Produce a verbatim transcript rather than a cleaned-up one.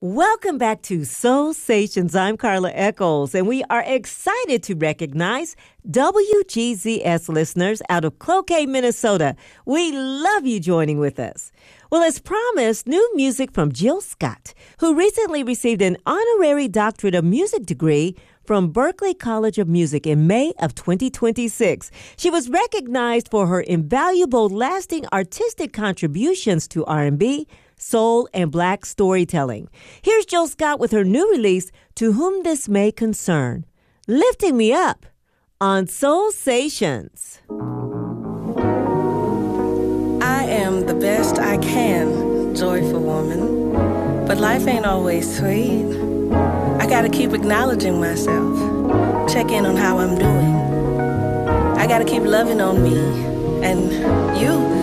Welcome back to Soul Stations. I'm Carla Echols, and we are excited to recognize W G Z S listeners out of Cloquet, Minnesota. We love you joining with us. Well, as promised, new music from Jill Scott, who recently received an honorary doctorate of music degree from Berklee College of Music in May of twenty twenty-six. She was recognized for her invaluable, lasting artistic contributions to R and B, soul, and black storytelling. Here's Jill Scott with her new release, To Whom This May Concern, lifting me up on Soul Stations. I am the best I can, joyful woman, but life ain't always sweet. I gotta keep acknowledging myself, check in on how I'm doing. I gotta keep loving on me and you.